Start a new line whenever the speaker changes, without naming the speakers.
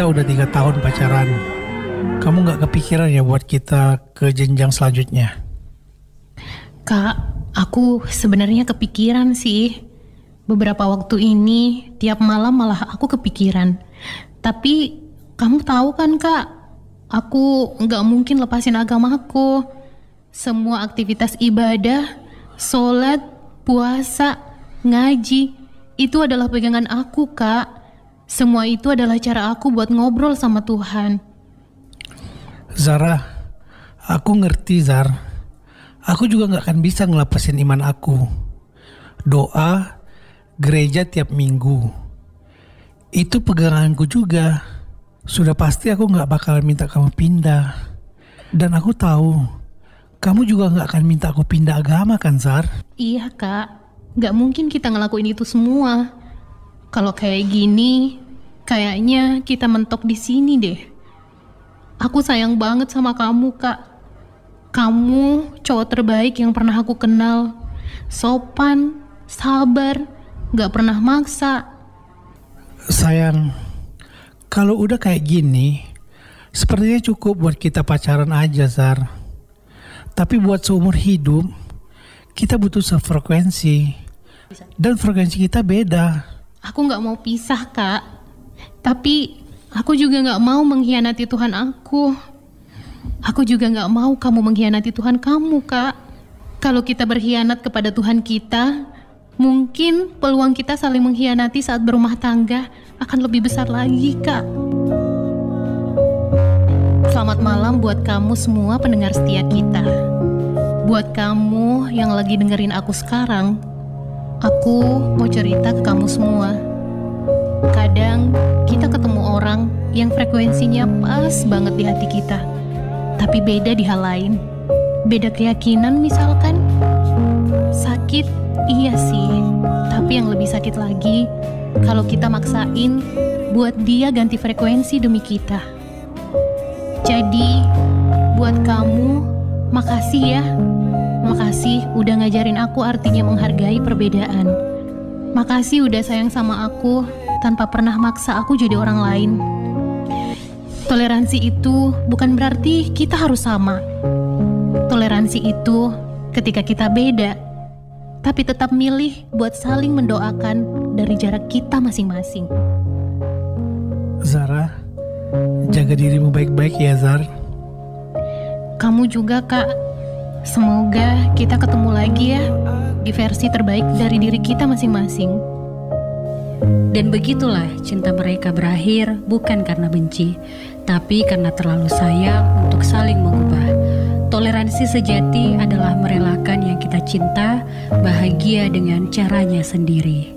Kita udah 3 tahun pacaran. Kamu gak kepikiran ya buat kita ke jenjang selanjutnya?
Kak, aku sebenarnya kepikiran sih. Beberapa waktu ini tiap malam malah aku kepikiran. Tapi kamu tahu kan Kak, aku gak mungkin lepasin agamaku. Semua aktivitas ibadah, sholat, puasa, ngaji, itu adalah pegangan aku Kak. Semua itu adalah cara aku buat ngobrol sama Tuhan.
Zara, aku ngerti Zar. Aku juga gak akan bisa ngelepasin iman aku. Doa, gereja tiap minggu, itu peganganku juga. Sudah pasti aku gak bakalan minta kamu pindah. Dan aku tahu kamu juga gak akan minta aku pindah agama kan Zar?
Iya Kak, gak mungkin kita ngelakuin itu semua. Kalau kayak gini, kayaknya kita mentok di sini deh. Aku sayang banget sama kamu Kak. Kamu cowok terbaik yang pernah aku kenal. Sopan, sabar, gak pernah maksa.
Sayang, kalau udah kayak gini, sepertinya cukup buat kita pacaran aja Zar. Tapi buat seumur hidup, kita butuh sefrekuensi. Dan frekuensi kita beda.
Aku gak mau pisah Kak. Tapi aku juga gak mau mengkhianati Tuhan aku. Aku juga gak mau kamu mengkhianati Tuhan kamu Kak. Kalau kita berkhianat kepada Tuhan kita, mungkin peluang kita saling mengkhianati saat berumah tangga akan lebih besar lagi Kak. Selamat malam buat kamu semua pendengar setia kita. Buat kamu yang lagi dengerin aku sekarang, aku mau cerita ke kamu semua. Kadang kita ketemu orang yang frekuensinya pas banget di hati kita, tapi beda di hal lain. Beda keyakinan misalkan. Sakit, iya sih. Tapi yang lebih sakit lagi, kalau kita maksain buat dia ganti frekuensi demi kita. Jadi, buat kamu, makasih ya. Makasih udah ngajarin aku artinya menghargai perbedaan. Makasih udah sayang sama aku tanpa pernah maksa aku jadi orang lain. Toleransi itu bukan berarti kita harus sama. Toleransi itu ketika kita beda, tapi tetap milih buat saling mendoakan dari jarak kita masing-masing.
Zara, jaga dirimu baik-baik ya Zar.
Kamu juga Kak. Semoga kita ketemu lagi ya di versi terbaik dari diri kita masing-masing.
Dan begitulah cinta mereka berakhir bukan karena benci, tapi karena terlalu sayang untuk saling mengubah. Toleransi sejati adalah merelakan yang kita cinta bahagia dengan caranya sendiri.